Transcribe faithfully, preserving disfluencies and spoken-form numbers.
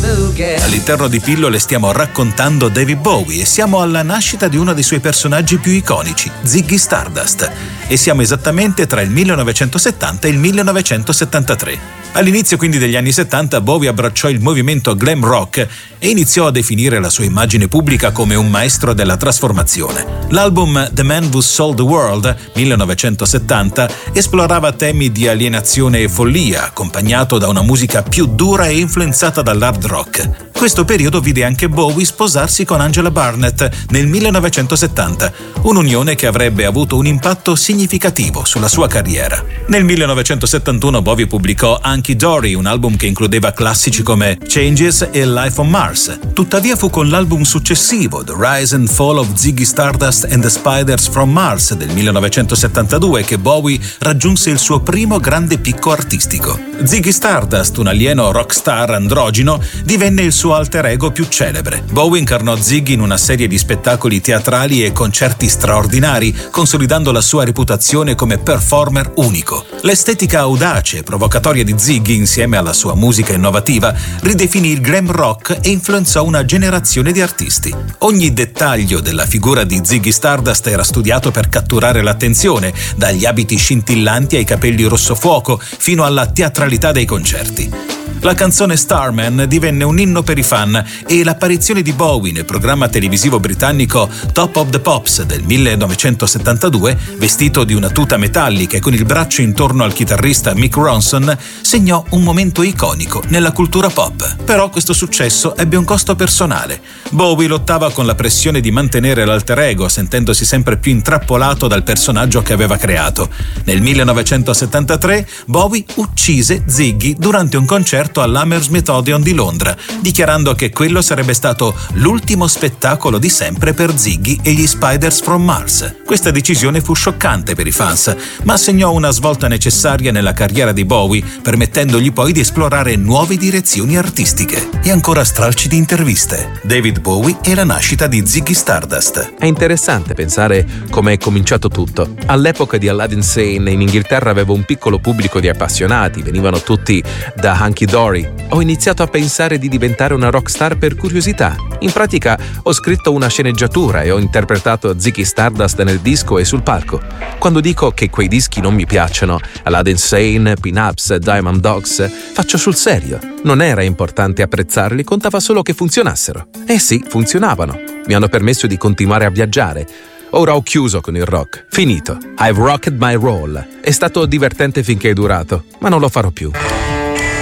All'interno di Pillole stiamo raccontando David Bowie e siamo alla nascita di uno dei suoi personaggi più iconici, Ziggy Stardust, e siamo esattamente tra il millenovecentosettanta e il millenovecentosettantatré. All'inizio quindi degli anni settanta Bowie abbracciò il movimento glam rock e iniziò a definire la sua immagine pubblica come un maestro della trasformazione. L'album The Man Who Sold the World, millenovecentosettanta, esplorava temi di alienazione e follia, accompagnato da una musica più dura e influenzata dall'hard rock. Questo periodo vide anche Bowie sposarsi con Angela Barnett nel millenovecentosettanta, un'unione che avrebbe avuto un impatto significativo sulla sua carriera. Nel millenovecentosettantuno Bowie pubblicò Hunky Dory, un album che includeva classici come Changes e Life on Mars. Tuttavia fu con l'album successivo, The Rise and Fall of Ziggy Stardust and the Spiders from Mars del millenovecentosettantadue, che Bowie raggiunse il suo primo grande picco artistico. Ziggy Stardust, un alieno rockstar androgino, divenne il suo alter ego più celebre. Bowie incarnò Ziggy in una serie di spettacoli teatrali e concerti straordinari, consolidando la sua reputazione come performer unico. L'estetica audace e provocatoria di Ziggy, insieme alla sua musica innovativa, ridefinì il glam rock e influenzò una generazione di artisti. Ogni dettaglio della figura di Ziggy Stardust era studiato per catturare l'attenzione, dagli abiti scintillanti ai capelli rosso fuoco fino alla teatralità dei concerti. La canzone Starman divenne un inno per i fan e l'apparizione di Bowie nel programma televisivo britannico Top of the Pops del millenovecentosettantadue, vestito di una tuta metallica e con il braccio intorno al chitarrista Mick Ronson, segnò un momento iconico nella cultura pop. Però questo successo ebbe un costo personale. Bowie lottava con la pressione di mantenere l'alter ego, sentendosi sempre più intrappolato dal personaggio che aveva creato. Nel millenovecentosettantatré Bowie uccise Ziggy durante un concerto all'Hammersmith Odeon di Londra, dichiarando che quello sarebbe stato l'ultimo spettacolo di sempre per Ziggy e gli Spiders from Mars. Questa decisione fu scioccante per i fans, ma segnò una svolta necessaria nella carriera di Bowie, permettendogli poi di esplorare nuove direzioni artistiche. E ancora stralci di interviste. David Bowie e la nascita di Ziggy Stardust. È interessante pensare come è cominciato tutto. All'epoca di Aladdin Sane in Inghilterra avevo un piccolo pubblico di appassionati, venivano tutti da Hunky Dory. Ho iniziato a pensare di diventare una rockstar per curiosità. In pratica ho scritto una sceneggiatura e ho interpretato Ziggy Stardust nel disco e sul palco. Quando dico che quei dischi non mi piacciono, Aladdin Sane, Pin-Ups, Diamond Dogs, faccio sul serio. Non era importante apprezzarli, contava solo che funzionassero. Eh sì, funzionavano. Mi hanno permesso di continuare a viaggiare. Ora ho chiuso con il rock. Finito. I've rocked my roll. È stato divertente finché è durato, ma non lo farò più.